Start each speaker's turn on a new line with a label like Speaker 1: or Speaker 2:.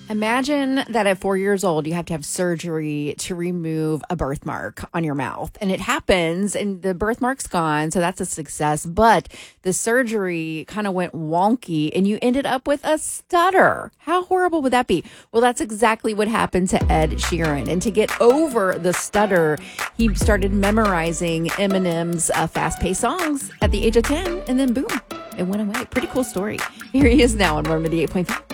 Speaker 1: Imagine that at 4 years old, you have to have surgery to remove a birthmark on your mouth. And it happens and the birthmark's gone. So that's a success. But the surgery kind of went wonky and you ended up with a stutter. How horrible would that be? Well, that's exactly what happened to Ed Sheeran. And to get over the stutter, he started memorizing Eminem's fast-paced songs at the age of 10. And then boom, it went away. Pretty cool story. Here he is now on Mormon 88.5.